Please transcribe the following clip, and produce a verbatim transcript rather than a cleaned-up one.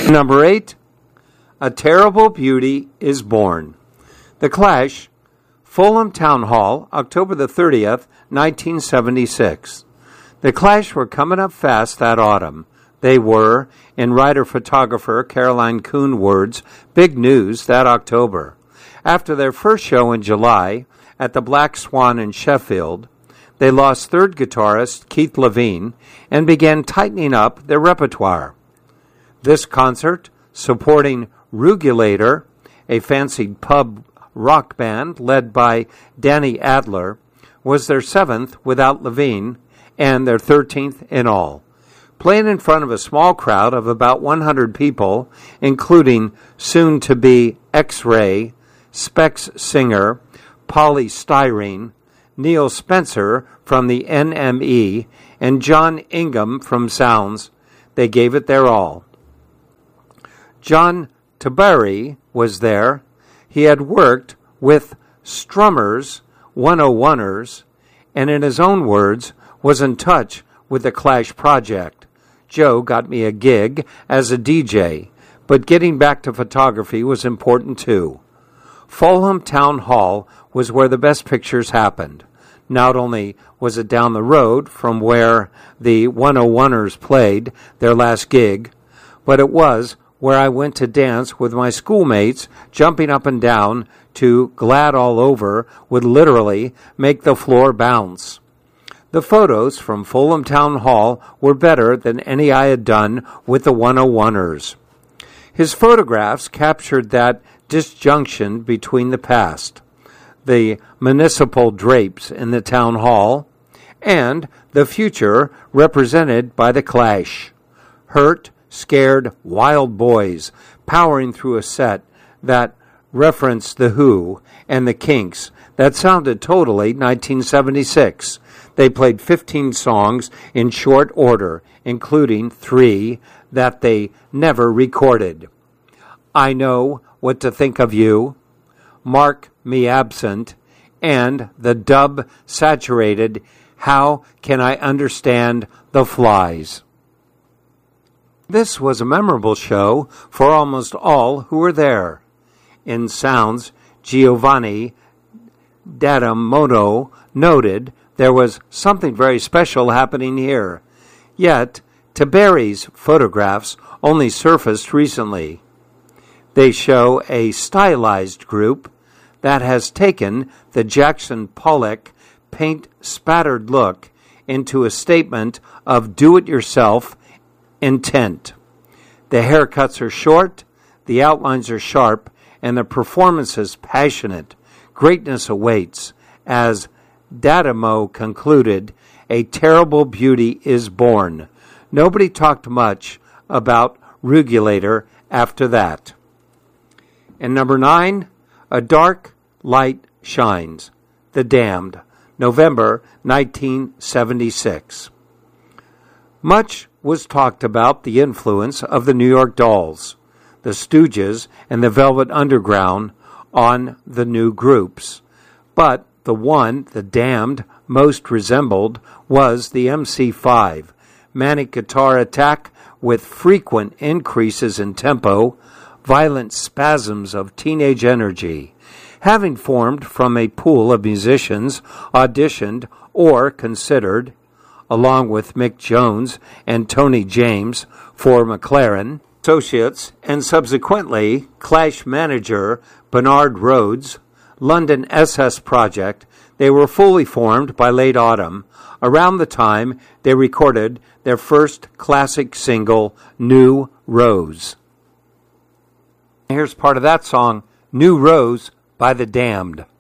Number eight, A Terrible Beauty is Born. The Clash, Fulham Town Hall, October the thirtieth, nineteen seventy-six. The Clash were coming up fast that autumn. They were, in writer-photographer Caroline Coon words, big news that October. After their first show in July at the Black Swan in Sheffield, they lost third guitarist Keith Levine and began tightening up their repertoire. This concert, supporting Rugulator, a fancy pub rock band led by Danny Adler, was their seventh without Levine and their thirteenth in all. Playing in front of a small crowd of about one hundred people, including soon-to-be X-Ray, Specs singer Polly Styrene, Neil Spencer from the N M E, and John Ingham from Sounds, they gave it their all. John Tabary was there. He had worked with Strummers, one oh oneers, and in his own words, was in touch with the Clash project. Joe got me a gig as a D J, but getting back to photography was important too. Fulham Town Hall was where the best pictures happened. Not only was it down the road from where the one oh oneers played their last gig, but it was where I went to dance with my schoolmates, jumping up and down to Glad All Over would literally make the floor bounce. The photos from Fulham Town Hall were better than any I had done with the one oh oneers. His photographs captured that disjunction between the past, the municipal drapes in the town hall, and the future represented by the Clash. Hurt, scared, wild boys powering through a set that referenced The Who and the Kinks that sounded totally nineteen seventy-six. They played fifteen songs in short order, including three that they never recorded. I Know What to Think of You, Mark Me Absent, and the dub-saturated How Can I Understand the Flies. This was a memorable show for almost all who were there. In Sounds, Giovanni Dadamono noted there was something very special happening here. Yet, Tabary's photographs only surfaced recently. They show a stylized group that has taken the Jackson Pollock paint-spattered look into a statement of do-it-yourself intent. The haircuts are short, the outlines are sharp, and the performances passionate. Greatness awaits. As Dadamo concluded, a terrible beauty is born. Nobody talked much about Rugulator after that. And number nine, A Dark Light Shines, The Damned, November nineteen seventy-six. Much was talked about the influence of the New York Dolls, the Stooges, and the Velvet Underground on the new groups. But the one the Damned most resembled was the M C five, manic guitar attack with frequent increases in tempo, violent spasms of teenage energy. Having formed from a pool of musicians auditioned or considered, along with Mick Jones and Tony James, for McLaren Associates, and subsequently Clash manager Bernard Rhodes, London S S Project, they were fully formed by late autumn, around the time they recorded their first classic single, New Rose. Here's part of that song, New Rose by The Damned.